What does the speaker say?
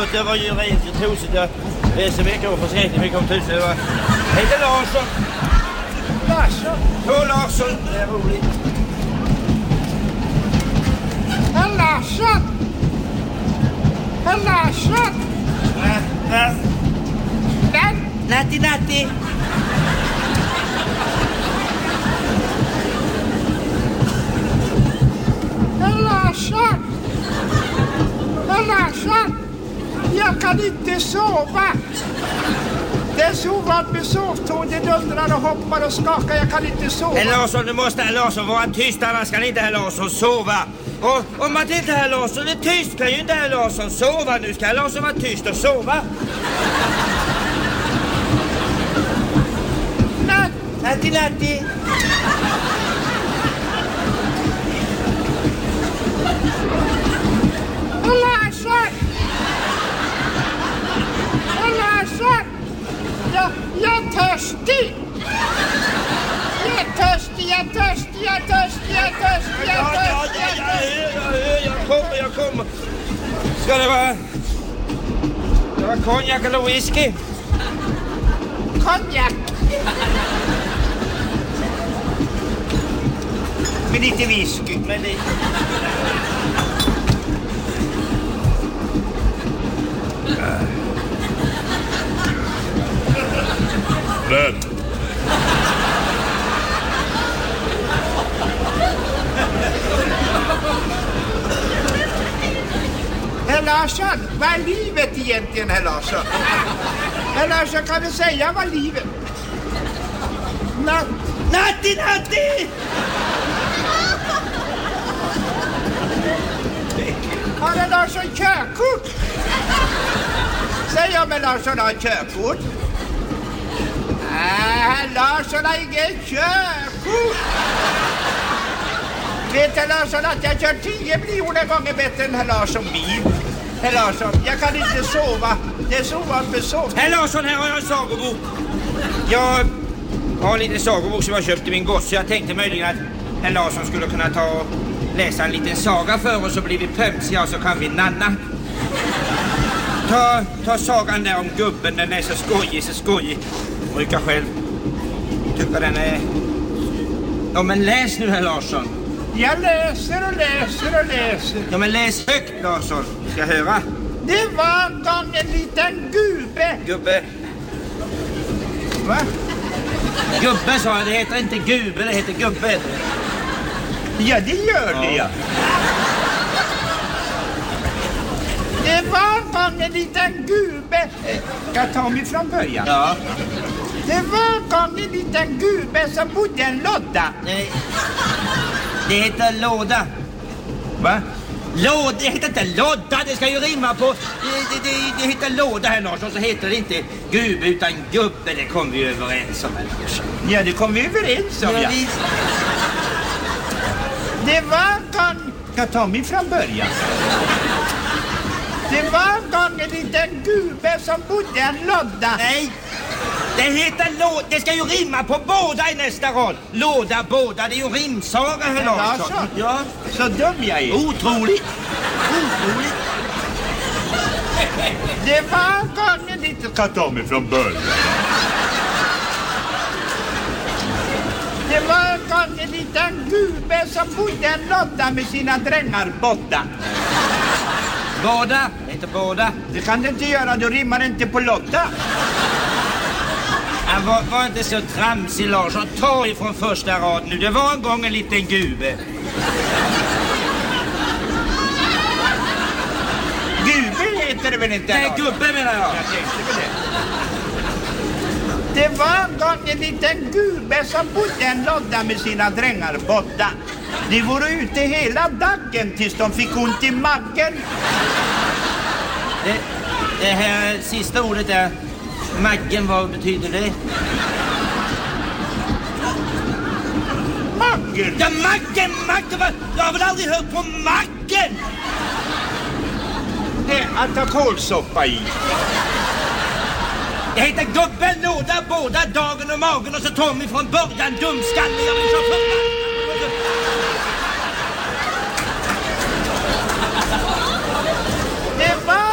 surt, det var ju rent tosigt. Det är så mycket och förskräckligt mycket om tusen. Heter Larsson. Larsson? På Larsson, det är roligt. Herr Larsson! Herr Larsson! Natti, natti. Herr Larsson! Herr Larsson! Jag kan inte sova. Det är så vad med sovton, det dundrar och hoppar och skakar. Jag kan inte sova. Herr Larsson, du måste herr Larsson vara tyst, annars kan inte herr Larsson sova. Och om att inte herr Larsson är tyst kan ju inte herr Larsson sova. Nu ska herr Larsson vara tyst och sova. Natti, natti. Herr Larsson! Herr Larsson! Jag är törstig! Jag är törstig! Jag kommer. Ska det vara konjak eller whisky? Konjak! Med lite whisky. Bröd. Herr Larsson, vad är livet egentligen, herr Larsson? Herr Larsson, kan du säga vad livet? Natti, natti! Har herr Larsson körkort? Säg om herr Larsson har körkort. Herr Larsson har inget körkort. Vet herr Larsson att jag kör 10 miljoner gånger bättre än herr Larsson bil? Herr Larsson, jag kan inte sova. Det är så ovanligt med sov. Herr Larsson, här har jag en sagobok. Jag har en liten sagobok som jag köpte min goss. Så jag tänkte möjligen att herr Larsson skulle kunna ta och läsa en liten saga för oss. Så blir vi pömsiga och så kan vi nanna. Ta sagan där om gubben. Den är så skojig. Brukar själv tycka den är... Ja, men läs nu, herr Larsson. Jag läser. Ja, men läs högt, Larsson. Ska jag höra? Det var en gång en liten Gubbe. Va? Gubbe, sa jag. Det heter inte gubbe, det heter gubbe. Ja, det gör det, ja. Det var en gång en liten gubbe. Ska jag ta mig från början? Ja. Det var en gång en liten gubbe som bodde i en låda. Nej. Det heter låda. Va? Låda, det heter inte låda, det ska ju rimma på... Det heter låda här, Larsson, så heter det inte gubbe utan gubbe. Det kom vi överens om. Ja, det kom vi överens om, ja. Det var en gång... Ska jag ta mig från början? Det var en gång en liten gubbe som bodde i en låda. Nej, det heter låda. Det ska ju rimma på båda i nästa rad. Låda, båda, det är ju rimsaga, herr Larsson. Ja, så dum jag är. Otroligt. Det var en gång en liten... Ska ta mig från början. Det var en gång en liten gubbe som bodde i en låda med sina drängar borta. Båda, det heter båda. Det kan det inte göra, då rimmar det inte på låda. Han var inte så tramsig, Larsson. Ta ifrån första raden nu. Det var en gång en liten gubbe. Gubbe heter det väl inte? Nej, gubbe menar jag. Jag tänkte på det. Det var en gång en liten gubbe som bodde i en låda med sina drängar borta. De var ute hela dagen tills de fick ont i magen. Det här sista ordet är maggen, vad betyder det? Maggen? Ja, maggen! Jag har väl aldrig hört på maggen! Det är att ha kålsoppa i. Det heter gubben, låda, båda, dagen och magen och så Tommy från början, dumskallig, jag vill så förra.